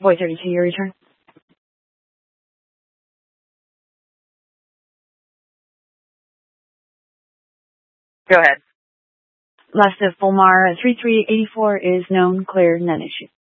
Void 32, your return. Go ahead. Last of Fulmar 3384 is known, clear, none issue.